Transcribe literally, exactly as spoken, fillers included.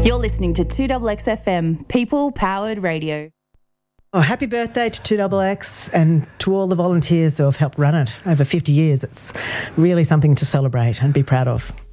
You're listening to two X X F M, People Powered Radio. Oh, happy birthday to two X X and to all the volunteers who have helped run it over fifty years. It's really something to celebrate and be proud of.